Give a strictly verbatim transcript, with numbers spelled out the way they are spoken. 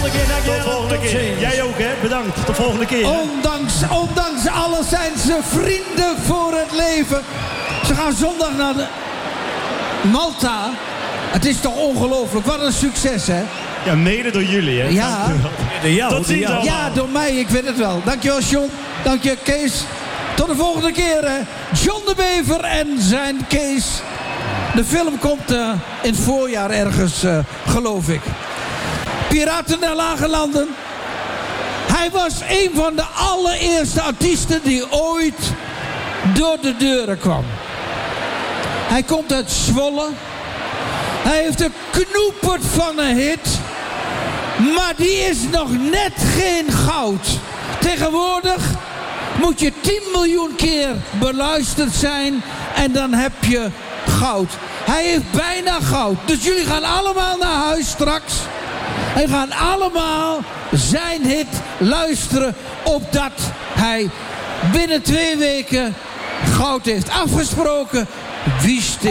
volgende keer. Dank je Tot wel. volgende Tot keer. ziens. Jij ook, hè? Bedankt. Tot volgende keer. Hè? Ondanks, ondanks alles zijn ze vrienden voor het leven. Ze gaan zondag naar de Malta. Het is toch ongelooflijk. Wat een succes, hè? Ja, mede door jullie, hè? Ja. Dank u wel. De jou, Tot de ziens jou. allemaal. Ja, door mij. Ik weet het wel. Dankjewel, John. Dankjewel, Kees. Tot de volgende keer, hè. John de Bever en zijn Kees. De film komt uh, in het voorjaar ergens, uh, geloof ik. Piraten der Lage Landen. Hij was een van de allereerste artiesten die ooit door de deuren kwam. Hij komt uit Zwolle. Hij heeft een knoepert van een hit. Maar die is nog net geen goud. Tegenwoordig moet je tien miljoen keer beluisterd zijn en dan heb je goud. Hij heeft bijna goud. Dus jullie gaan allemaal naar huis straks. En gaan allemaal zijn hit luisteren, opdat hij binnen twee weken goud heeft afgesproken. Wie